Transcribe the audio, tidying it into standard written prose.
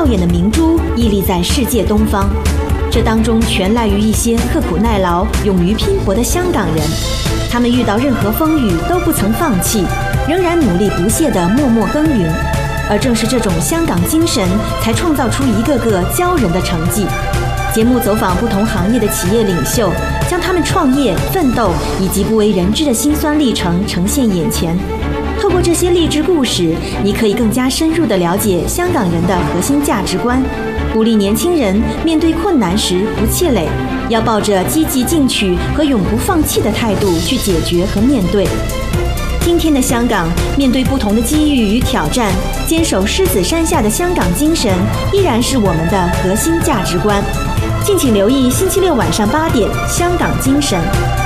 耀眼的明珠屹立在世界东方，这当中全赖于一些刻苦耐劳、勇于拼搏的香港人。他们遇到任何风雨都不曾放弃，仍然努力不懈地默默耕耘。而正是这种香港精神，才创造出一个个骄人的成绩。节目走访不同行业的企业领袖，将他们创业、奋斗以及不为人知的辛酸历程呈现眼前。透过这些励志故事，你可以更加深入地了解香港人的核心价值观，鼓励年轻人面对困难时不气馁，要抱着积极进取和永不放弃的态度去解决和面对。今天的香港，面对不同的机遇与挑战，坚守狮子山下的香港精神，依然是我们的核心价值观。敬请留意星期六晚上8点《香港精神》。